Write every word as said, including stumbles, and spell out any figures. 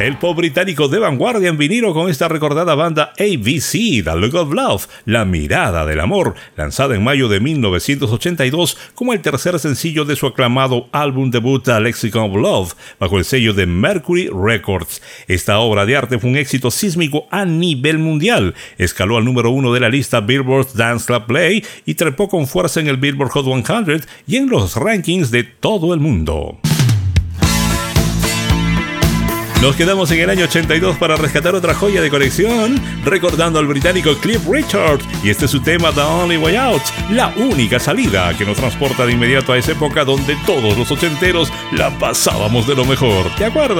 El pop británico de vanguardia en vinilo con esta recordada banda A B C, The Look of Love, La Mirada del Amor, lanzada en mayo de mil novecientos ochenta y dos como el tercer sencillo de su aclamado álbum debut A Lexicon of Love, bajo el sello de Mercury Records. Esta obra de arte fue un éxito sísmico a nivel mundial, escaló al número uno de la lista Billboard Dance Club Play y trepó con fuerza en el Billboard Hot cien y en los rankings de todo el mundo. Nos quedamos en el año ochenta y dos para rescatar otra joya de colección, recordando al británico Cliff Richard, y este es su tema The Only Way Out, la única salida, que nos transporta de inmediato a esa época donde todos los ochenteros la pasábamos de lo mejor. ¿Te acuerdas?